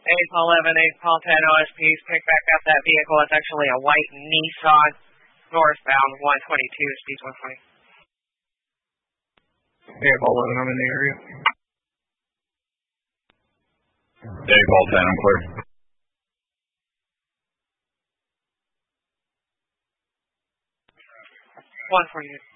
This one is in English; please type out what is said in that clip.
Paul 11, 8 Paul 10 OSPs, pick back up that vehicle. It's actually a white Nissan, northbound 122, speeds 120. Paul 11, I'm in the area. Paul 10, I'm clear. One for you.